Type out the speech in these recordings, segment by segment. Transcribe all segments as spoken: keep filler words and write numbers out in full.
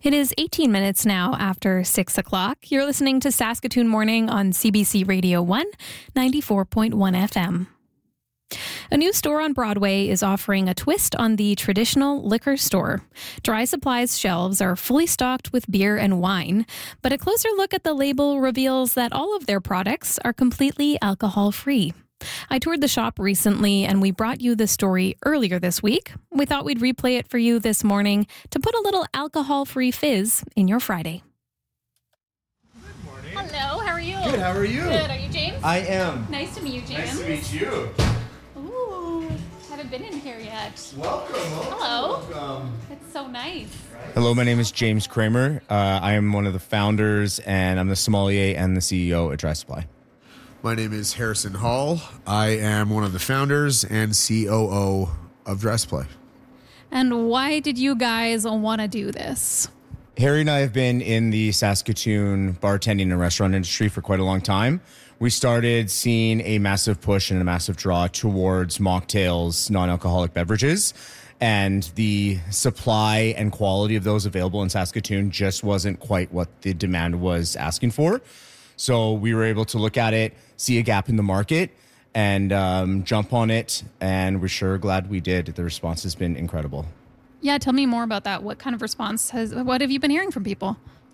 It is eighteen minutes now after six o'clock. You're listening to Saskatoon Morning on C B C Radio one, ninety-four point one F M. A new store on Broadway is offering a twist on the traditional liquor store. Dry Supplies shelves are fully stocked with beer and wine, but a closer look at the label reveals that all of their products are completely alcohol-free. I toured the shop recently and we brought you the story earlier this week. We thought we'd replay it for you this morning to put a little alcohol-free fizz in your Friday. Good morning. Hello, how are you? Good, how are you? Good, are you James? I am. Nice to meet you, James. Nice to meet you. Ooh, haven't been in here yet. Welcome, welcome. Hello. Welcome. It's so nice. Hello, my name is James Kramer. Uh, I am one of the founders and I'm the sommelier and the C E O at Dry Supply. My name is Harrison Hall. I am one of the founders and C O O of Dry Supply. And why did you guys want to do this? Harry and I have been in the Saskatoon bartending and restaurant industry for quite a long time. We started seeing a massive push and a massive draw towards mocktails, non-alcoholic beverages, and the supply and quality of those available in Saskatoon just wasn't quite what the demand was asking for. So we were able to look at it, see a gap in the market, and um, jump on it. And we're sure glad we did. The response has been incredible. Yeah, tell me more about that. What kind of response has, what have you been hearing from people?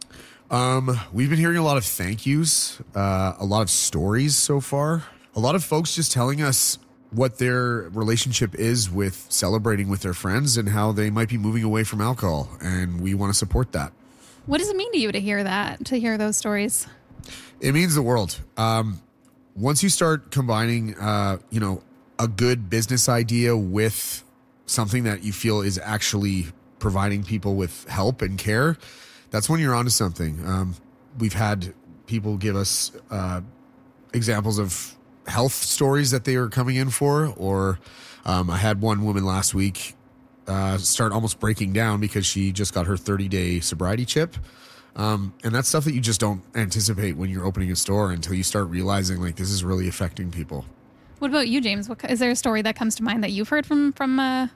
Um, we've been hearing a lot of thank yous, uh, a lot of stories so far. A lot of folks just telling us what their relationship is with celebrating with their friends and how they might be moving away from alcohol. And we want to support that. What does it mean to you to hear that, to hear those stories? It means the world. Um, once you start combining, uh, you know, a good business idea with something that you feel is actually providing people with help and care, that's when you're onto something. Um, we've had people give us uh, examples of health stories that they were coming in for, or um, I had one woman last week uh, start almost breaking down because she just got her thirty-day sobriety chip. Um, and that's stuff that you just don't anticipate when you're opening a store until you start realizing, like, this is really affecting people. What about you, James? What, is there a story that comes to mind that you've heard from, from uh,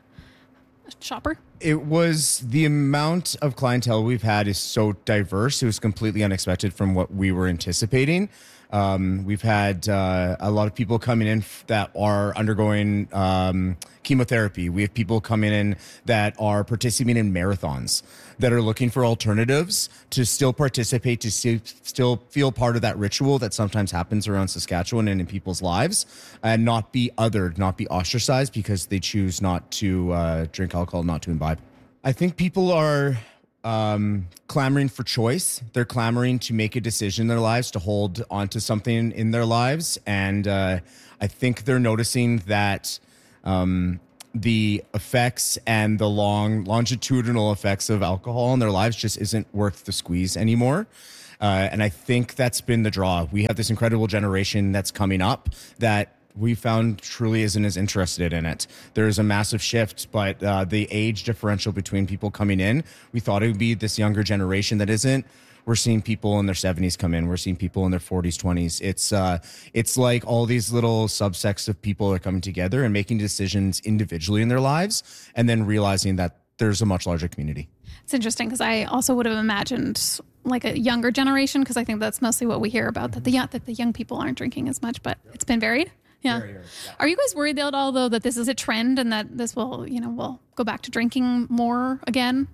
a shopper? It was the amount of clientele we've had is so diverse. It was completely unexpected from what we were anticipating. Um, we've had uh, a lot of people coming in f- that are undergoing um, chemotherapy. We have people coming in that are participating in marathons, that are looking for alternatives to still participate, to still, still feel part of that ritual that sometimes happens around Saskatchewan and in people's lives, and not be othered, not be ostracized because they choose not to uh, drink alcohol, not to imbibe. I think people are um, clamoring for choice. They're clamoring to make a decision in their lives, to hold onto something in their lives. And uh, I think they're noticing that um, the effects and the long longitudinal effects of alcohol in their lives just isn't worth the squeeze anymore. Uh, and I think that's been the draw. We have this incredible generation that's coming up that we found truly isn't as interested in it. There's a massive shift, but uh, the age differential between people coming in, we thought it would be this younger generation that isn't. We're seeing people in their seventies come in. We're seeing people in their forties, twenties. It's uh, it's like all these little subsects of people are coming together and making decisions individually in their lives, and then realizing that there's a much larger community. It's interesting because I also would have imagined like a younger generation, because I think that's mostly what we hear about, that the young, that the young people aren't drinking as much, but it's been varied. Yeah. Very, very, yeah. Are you guys worried at all, though, that this is a trend and that this will, you know, will go back to drinking more again?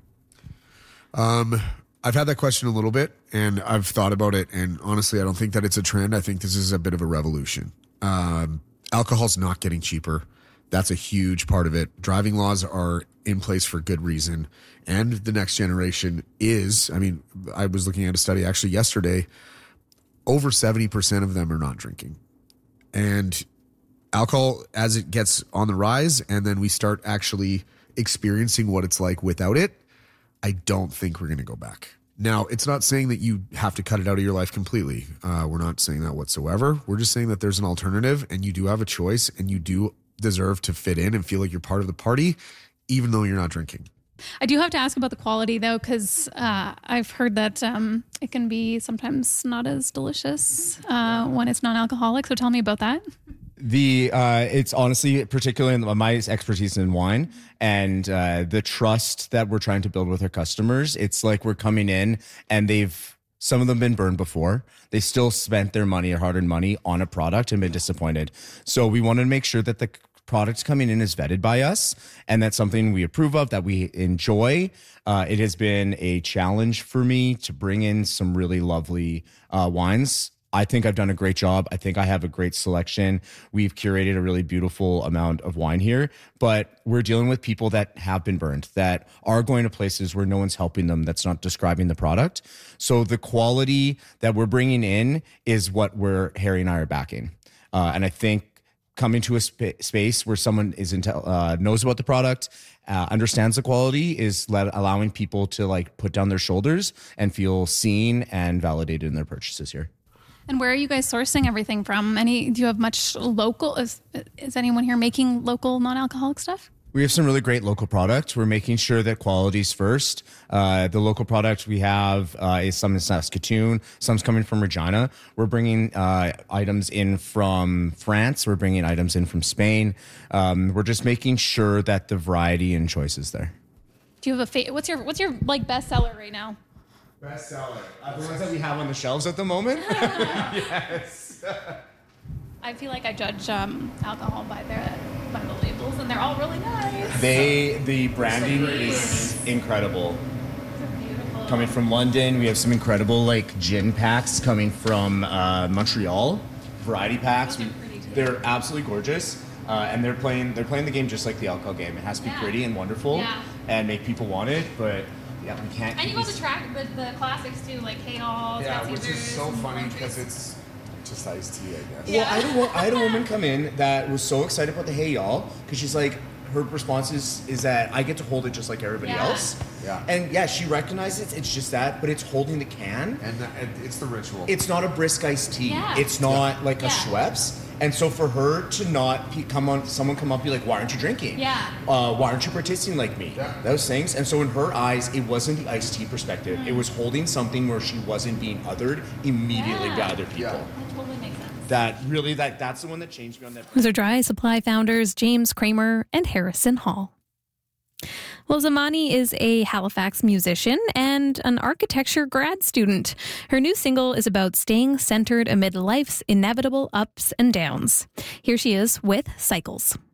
Um, I've had that question a little bit, and I've thought about it, and honestly, I don't think that it's a trend. I think this is a bit of a revolution. Um, alcohol's not getting cheaper. That's a huge part of it. Driving laws are in place for good reason, and the next generation is, I mean, I was looking at a study actually yesterday, over seventy percent of them are not drinking. And alcohol, as it gets on the rise, and then we start actually experiencing what it's like without it, I don't think we're going to go back. Now, it's not saying that you have to cut it out of your life completely. Uh, we're not saying that whatsoever. We're just saying that there's an alternative, and you do have a choice, and you do deserve to fit in and feel like you're part of the party, even though you're not drinking. I do have to ask about the quality, though, because uh, I've heard that um, it can be sometimes not as delicious uh, when it's non-alcoholic. So tell me about that. The uh, it's honestly, particularly in my expertise in wine and uh, the trust that we're trying to build with our customers. It's like we're coming in and they've some of them been burned before. They still spent their money, or hard-earned money, on a product and been disappointed. So we want to make sure that the product coming in is vetted by us, and that's something we approve of, that we enjoy. Uh, it has been a challenge for me to bring in some really lovely uh, wines. I think I've done a great job. I think I have a great selection. We've curated a really beautiful amount of wine here, but we're dealing with people that have been burned, that are going to places where no one's helping them, that's not describing the product. So the quality that we're bringing in is what we're, Harry and I are backing. Uh, and I think coming to a sp- space where someone is intel- uh, knows about the product, uh, understands the quality, is let- allowing people to like put down their shoulders and feel seen and validated in their purchases here. And where are you guys sourcing everything from? Any? Do you have much local? Is, is anyone here making local non-alcoholic stuff? We have some really great local products. We're making sure that quality's first. Uh, the local product we have uh, is some in Saskatoon. Some's coming from Regina. We're bringing uh, items in from France. We're bringing items in from Spain. Um, we're just making sure that the variety and choice is there. Do you have a fa- what's your what's your like bestseller right now? Bestseller. Uh, the ones that we have on the shelves at the moment? Yes. I feel like I judge um, alcohol by their by the labels, and they're all really nice. They the branding is incredible. They're beautiful. Coming from London, we have some incredible like gin packs coming from uh, Montreal, variety packs. Those are pretty too. They're absolutely gorgeous, uh, and they're playing they're playing the game just like the alcohol game. It has to be Yeah. pretty and wonderful, Yeah. and make people want it. But yeah, we can't. And you got the track the, the classics too, like Hey Hall, Yeah, Scott which is Caesars, so and funny Countries. because it's just iced tea, I guess. Well, I had, a, wo- I had a woman come in that was so excited about the Hey Y'all, because she's like, her response is, is that I get to hold it just like everybody Yeah. else. Yeah. And yeah, she recognizes it's just that, but it's holding the can. And, the, and it's the ritual. It's not a brisk iced tea. Yeah. It's not like a Yeah. Schweppes. And so for her to not be, come on, someone come up and be like, why aren't you drinking? Yeah. Uh, why aren't you participating like me? Yeah. Those things. And so in her eyes, it wasn't the iced tea perspective. Mm. It was holding something where she wasn't being othered immediately Yeah. by other people. Yeah. That totally makes sense. That really, that that's the one that changed me on that. Those are Dry Supply founders James Kramer and Harrison Hall. Well, Zamani is a Halifax musician and an architecture grad student. Her new single is about staying centered amid life's inevitable ups and downs. Here she is with Cycles.